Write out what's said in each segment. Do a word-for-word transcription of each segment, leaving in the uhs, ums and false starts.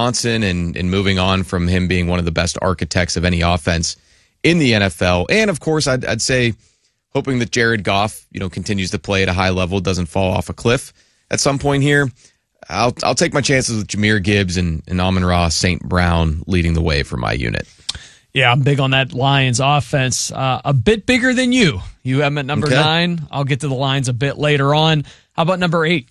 Johnson and, and moving on from him being one of the best architects of any offense in the N F L. And, of course, I'd, I'd say hoping that Jared Goff, you know, continues to play at a high level, doesn't fall off a cliff at some point here. I'll I'll take my chances with Jahmyr Gibbs and, and Amon-Ra Saint Brown leading the way for my unit. Yeah, I'm big on that Lions offense. Uh, a bit bigger than you. You have them at number okay. nine. I'll get to the Lions a bit later on. How about number eight?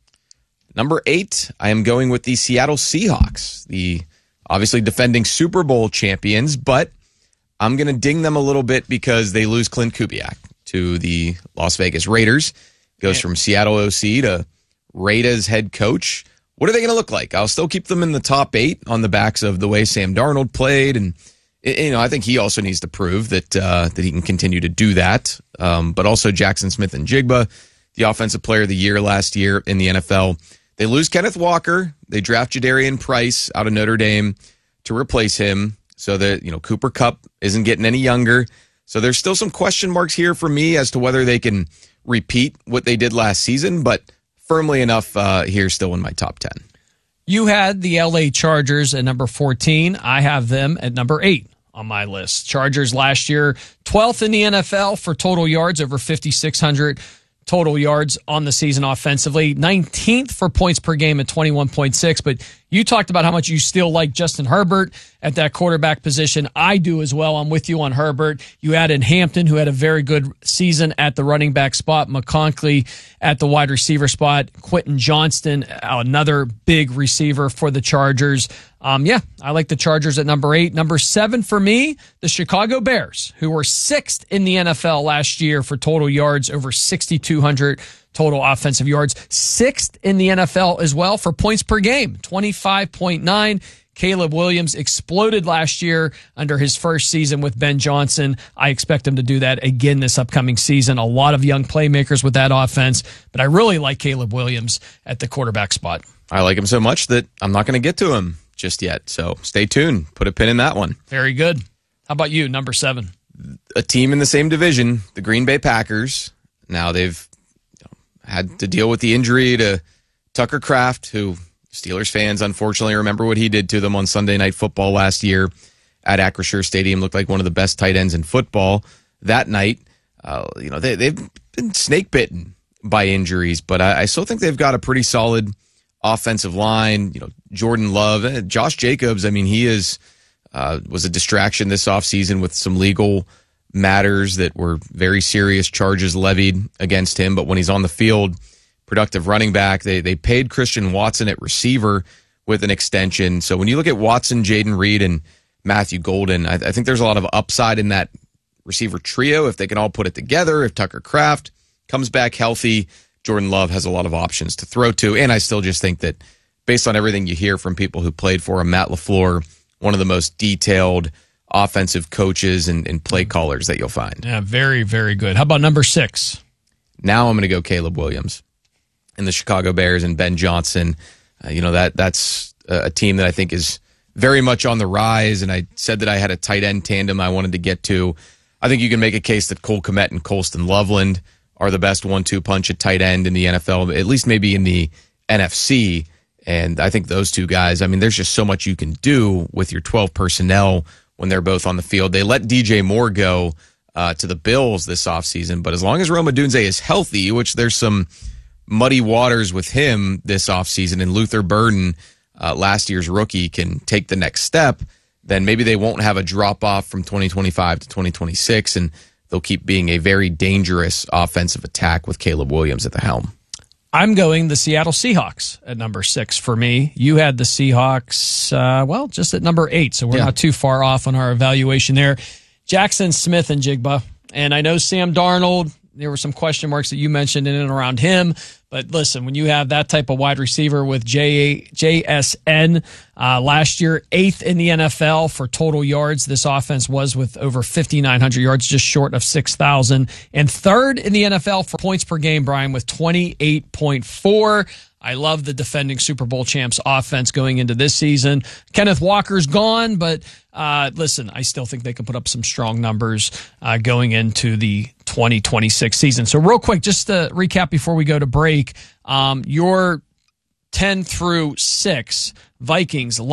Number eight, I am going with the Seattle Seahawks, the obviously defending Super Bowl champions, but I'm going to ding them a little bit because they lose Clint Kubiak to the Las Vegas Raiders. Goes from Seattle O C to Raiders head coach. What are they going to look like? I'll still keep them in the top eight on the backs of the way Sam Darnold played, and you know I think he also needs to prove that uh, that he can continue to do that. Um, but also Jackson Smith and Jigba, the offensive player of the year last year in the N F L. They lose Kenneth Walker. They draft Jadarian Price out of Notre Dame to replace him, so that you know Cooper Kupp isn't getting any younger. So there's still some question marks here for me as to whether they can repeat what they did last season, but firmly enough uh, here still in my top ten. You had the L A Chargers at number fourteen. I have them at number eight on my list. Chargers last year, twelfth in the N F L for total yards, over fifty-six hundred total yards on the season offensively. nineteenth for points per game at twenty-one point six. But you talked about how much you still like Justin Herbert at that quarterback position. I do as well. I'm with you on Herbert. You added Hampton, who had a very good season at the running back spot. McConkey at the wide receiver spot. Quentin Johnston, another big receiver for the Chargers. Um, yeah, I like the Chargers at number eight. Number seven for me, the Chicago Bears, who were sixth in the N F L last year for total yards, over sixty-two hundred total offensive yards. Sixth in the N F L as well for points per game, twenty-five point nine. Caleb Williams exploded last year under his first season with Ben Johnson. I expect him to do that again this upcoming season. A lot of young playmakers with that offense, but I really like Caleb Williams at the quarterback spot. I like him so much that I'm not going to get to him just yet. So stay tuned. Put a pin in that one. Very good. How about you, number seven? A team in the same division, the Green Bay Packers. Now they've you know, had to deal with the injury to Tucker Kraft, who Steelers fans unfortunately remember what he did to them on Sunday Night Football last year at Acrisure Stadium. Looked like one of the best tight ends in football that night. Uh, you know they, they've been snake bitten by injuries, but I, I still think they've got a pretty solid offensive line. You know, Jordan Love, Josh Jacobs. I mean, he is uh, was a distraction this offseason with some legal matters that were very serious charges levied against him. But when he's on the field, productive running back. They they paid Christian Watson at receiver with an extension. So when you look at Watson, Jaden Reed, and Matthew Golden, I, I think there's a lot of upside in that receiver trio if they can all put it together. If Tucker Kraft comes back healthy, Jordan Love has a lot of options to throw to. And I still just think that based on everything you hear from people who played for him, Matt LaFleur, one of the most detailed offensive coaches and, and play callers that you'll find. Yeah, very, very good. How about number six? Now I'm going to go Caleb Williams and the Chicago Bears and Ben Johnson. Uh, you know, that that's a team that I think is very much on the rise, and I said that I had a tight end tandem I wanted to get to. I think you can make a case that Cole Kmet and Colston Loveland are the best one two punch at tight end in the N F L, at least maybe in the N F C. And I think those two guys, I mean, there's just so much you can do with your twelve personnel when they're both on the field. They let D J Moore go uh, to the Bills this offseason, but as long as Rome Odunze is healthy, which there's some muddy waters with him this offseason, and Luther Burden, uh, last year's rookie, can take the next step, then maybe they won't have a drop-off from twenty twenty-five to twenty twenty-six, and they'll keep being a very dangerous offensive attack with Caleb Williams at the helm. I'm going the Seattle Seahawks at number six for me. You had the Seahawks, uh, well, just at number eight, so we're yeah. not too far off on our evaluation there. Jackson Smith and Jigba, and I know Sam Darnold, there were some question marks that you mentioned in and around him. But listen, when you have that type of wide receiver with J S N, uh, last year, eighth in the N F L for total yards, this offense was with over fifty-nine hundred yards, just short of six thousand. And third in the N F L for points per game, Brian, with twenty-eight point four. I love the defending Super Bowl champs offense going into this season. Kenneth Walker's gone, but uh, listen, I still think they can put up some strong numbers uh, going into the twenty twenty-six season. So real quick, just to recap before we go to break, um, your ten through six, Vikings,